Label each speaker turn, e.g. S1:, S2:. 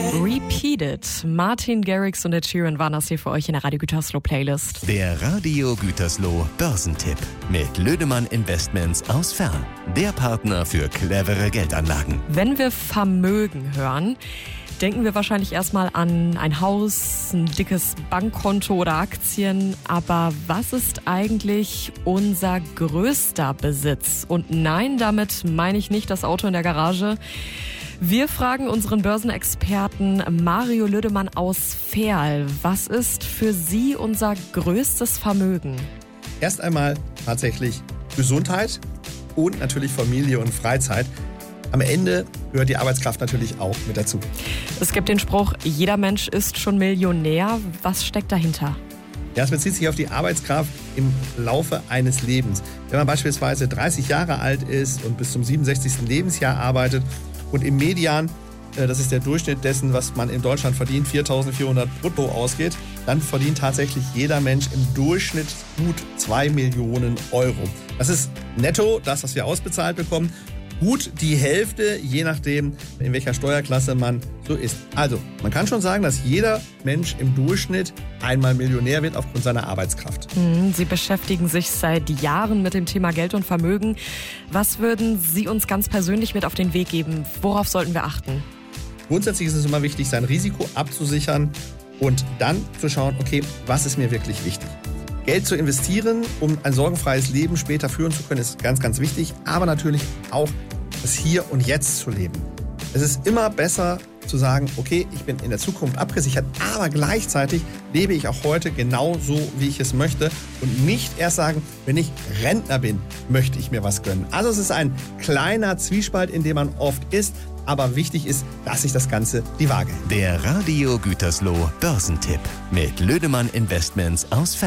S1: Repeated. Martin Garrix und Ed Sheeran waren das hier für euch in der Radio Gütersloh Playlist.
S2: Der Radio Gütersloh Börsentipp mit Lödemann Investments aus Fern. Der Partner für clevere Geldanlagen.
S1: Wenn wir Vermögen hören, denken wir wahrscheinlich erstmal an ein Haus, ein dickes Bankkonto oder Aktien. Aber was ist eigentlich unser größter Besitz? Und nein, damit meine ich nicht das Auto in der Garage. Wir fragen unseren Börsenexperten Mario Lödemann aus Verl. Was ist für Sie unser größtes Vermögen?
S3: Erst einmal tatsächlich Gesundheit und natürlich Familie und Freizeit. Am Ende gehört die Arbeitskraft natürlich auch mit dazu.
S1: Es gibt den Spruch, jeder Mensch ist schon Millionär. Was steckt dahinter?
S3: Ja, es bezieht sich auf die Arbeitskraft im Laufe eines Lebens. Wenn man beispielsweise 30 Jahre alt ist und bis zum 67. Lebensjahr arbeitet und im Median, das ist der Durchschnitt dessen, was man in Deutschland verdient, 4.400 brutto ausgeht, dann verdient tatsächlich jeder Mensch im Durchschnitt gut 2 Millionen Euro. Das ist netto, das, was wir ausbezahlt bekommen. Gut die Hälfte, je nachdem, in welcher Steuerklasse man so ist. Also, man kann schon sagen, dass jeder Mensch im Durchschnitt einmal Millionär wird aufgrund seiner Arbeitskraft.
S1: Sie beschäftigen sich seit Jahren mit dem Thema Geld und Vermögen. Was würden Sie uns ganz persönlich mit auf den Weg geben? Worauf sollten wir achten?
S3: Grundsätzlich ist es immer wichtig, sein Risiko abzusichern und dann zu schauen, okay, was ist mir wirklich wichtig? Geld zu investieren, um ein sorgenfreies Leben später führen zu können, ist ganz, ganz wichtig. Aber natürlich auch das Hier und Jetzt zu leben. Es ist immer besser zu sagen, okay, ich bin in der Zukunft abgesichert, aber gleichzeitig lebe ich auch heute genau so, wie ich es möchte und nicht erst sagen, wenn ich Rentner bin, möchte ich mir was gönnen. Also es ist ein kleiner Zwiespalt, in dem man oft ist, aber wichtig ist, dass sich das Ganze die Waage hält.
S2: Der Radio Gütersloh Börsentipp mit Lödemann Investments aus Fern.